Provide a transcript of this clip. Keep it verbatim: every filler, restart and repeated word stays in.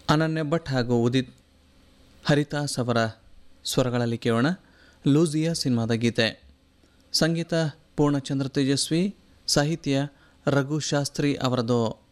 ಅನನ್ಯ ಭಟ್ ಹಾಗೂ ಉದಿತ್ ಹರಿದಾಸ್ ಅವರ ಸ್ವರಗಳಲ್ಲಿ ಕೇಳೋಣ ಲೂಸಿಯಾ ಸಿನಿಮಾದ ಗೀತೆ. ಸಂಗೀತ ಪೂರ್ಣಚಂದ್ರ ತೇಜಸ್ವಿ, ಸಾಹಿತ್ಯ ರಘು ಶಾಸ್ತ್ರಿ ಅವರದು.